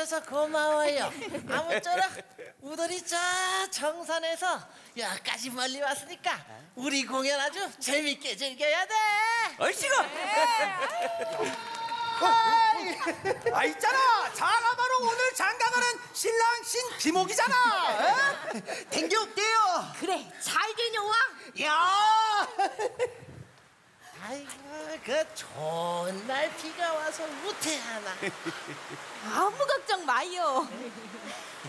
와줘서 고마워요. 아무쪼록 우들이 저 정선에서 여기까지 멀리 왔으니까 우리 공연 아주 재밌게 즐겨야 돼. 얼씨구. 아 있잖아, 자가 바로 오늘 장가가는 신랑 신기목이잖아. 댕겨올게요. 그래, 잘 다녀와. 야. 아이고 그 좋은 날 비가 와서 우태하나. 아무 걱정 마요.